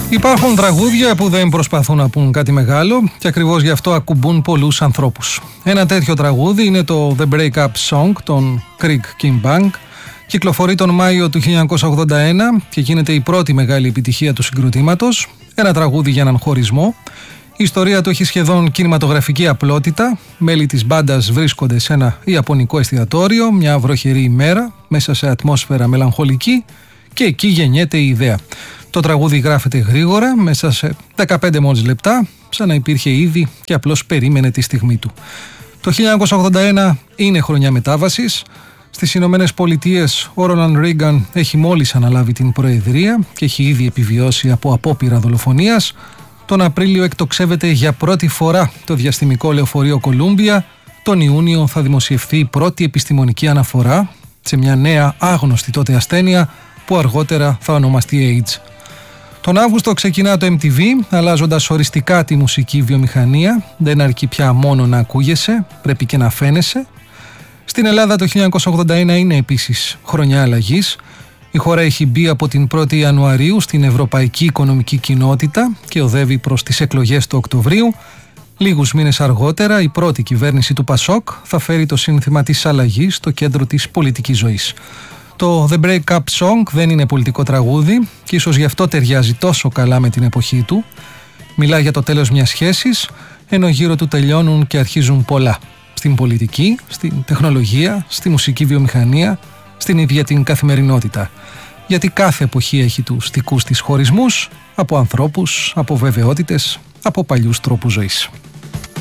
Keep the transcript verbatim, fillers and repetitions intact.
Υπάρχουν τραγούδια που δεν προσπαθούν να πούν κάτι μεγάλο και ακριβώς γι' αυτό ακουμπούν πολλούς ανθρώπους. Ένα τέτοιο τραγούδι είναι το The Break Up Song των Creek King Bank. Κυκλοφορεί τον Μάιο του χίλια εννιακόσια ογδόντα ένα και γίνεται η πρώτη μεγάλη επιτυχία του συγκροτήματος. Ένα τραγούδι για έναν χωρισμό. Η ιστορία του έχει σχεδόν κινηματογραφική απλότητα. Μέλη της μπάντας βρίσκονται σε ένα ιαπωνικό εστιατόριο μια βροχερή ημέρα μέσα σε ατμόσφαιρα μελαγχολική και εκεί γεννιέται η ιδέα. Το τραγούδι γράφεται γρήγορα, μέσα σε δεκαπέντε μόλις λεπτά, σαν να υπήρχε ήδη και απλώς περίμενε τη στιγμή του. Το χίλια εννιακόσια ογδόντα ένα είναι χρονιά μετάβασης. Στις Ηνωμένες Πολιτείες ο Ρόναλντ Ρίγκαν έχει μόλις αναλάβει την προεδρία και έχει ήδη επιβιώσει από απόπειρα δολοφονίας. Τον Απρίλιο εκτοξεύεται για πρώτη φορά το διαστημικό λεωφορείο Κολούμπια. Τον Ιούνιο θα δημοσιευθεί η πρώτη επιστημονική αναφορά σε μια νέα άγνωστη τότε ασθένεια που αργότερα θα ονομαστεί AIDS. Τον Αύγουστο ξεκινά το εμ τι βι, αλλάζοντας οριστικά τη μουσική βιομηχανία. Δεν αρκεί πια μόνο να ακούγεσαι, πρέπει και να φαίνεσαι. Στην Ελλάδα το χίλια εννιακόσια ογδόντα ένα είναι επίσης χρονιά αλλαγής. Η χώρα έχει μπει από την πρώτη Ιανουαρίου στην Ευρωπαϊκή Οικονομική Κοινότητα και οδεύει προς τις εκλογές του Οκτωβρίου. Λίγους μήνες αργότερα η πρώτη κυβέρνηση του Πασόκ θα φέρει το σύνθημα της αλλαγής στο κέντρο της πολιτικής ζωής. Το The Break Up Song δεν είναι πολιτικό τραγούδι και ίσως γι' αυτό ταιριάζει τόσο καλά με την εποχή του. Μιλά για το τέλος μιας σχέσης, ενώ γύρω του τελειώνουν και αρχίζουν πολλά. Στην πολιτική, στην τεχνολογία, στη μουσική βιομηχανία, στην ίδια την καθημερινότητα. Γιατί κάθε εποχή έχει τους δικούς της χωρισμούς, από ανθρώπους, από βεβαιότητες, από παλιούς τρόπους ζωής.